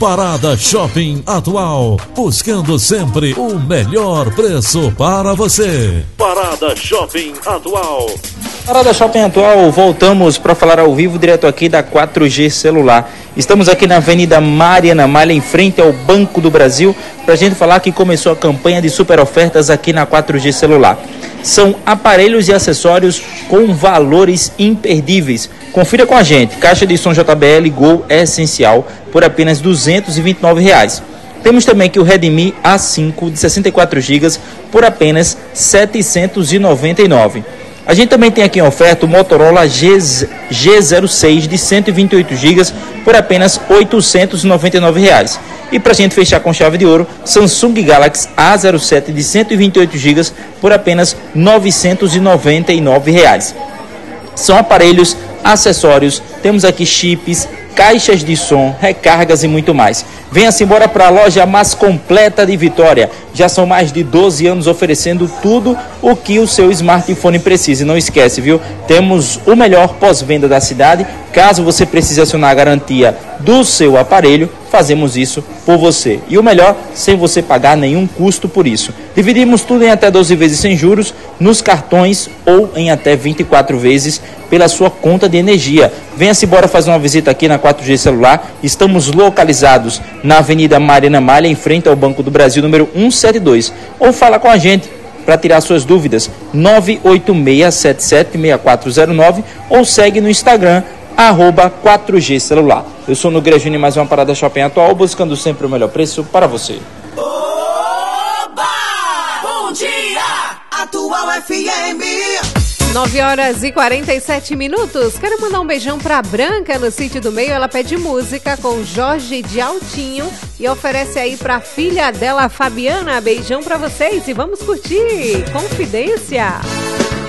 Parada Shopping Atual, buscando sempre o melhor preço para você. Parada Shopping Atual. Parada Shopping Atual, voltamos para falar ao vivo direto aqui da 4G Celular. Estamos aqui na Avenida Mariana Malha, em frente ao Banco do Brasil, para a gente falar que começou a campanha de super ofertas aqui na 4G Celular. São aparelhos e acessórios com valores imperdíveis. Confira com a gente. Caixa de som JBL Go Essencial por apenas R$ 229. Temos também aqui o Redmi A5 de 64 GB por apenas R$ 799. A gente também tem aqui em oferta o Motorola G06 de 128 GB por apenas R$ 899. E para a gente fechar com chave de ouro, Samsung Galaxy A07 de 128 GB por apenas R$ 999. São aparelhos, acessórios, temos aqui chips, caixas de som, recargas e muito mais. Venha-se embora para a loja mais completa de Vitória. Já são mais de 12 anos oferecendo tudo o que o seu smartphone precisa. E não esquece, viu? Temos o melhor pós-venda da cidade. Caso você precise acionar a garantia do seu aparelho, fazemos isso por você. E o melhor, sem você pagar nenhum custo por isso. Dividimos tudo em até 12 vezes sem juros, nos cartões ou em até 24 vezes pela sua conta de energia. Venha-se embora fazer uma visita aqui na 4G Celular. Estamos localizados na Avenida Mariana Malha, em frente ao Banco do Brasil, número 172. Ou fala com a gente para tirar suas dúvidas, 986776409, ou segue no Instagram, @4G Celular. Eu sou no Grejune, mais uma Parada Shopping Atual, buscando sempre o melhor preço para você. Oba! Bom dia! Atual FM. 9h47. Quero mandar um beijão pra Branca no Sítio do Meio. Ela pede música com Jorge de Altinho e oferece aí pra filha dela, Fabiana. Beijão pra vocês e vamos curtir Confidência.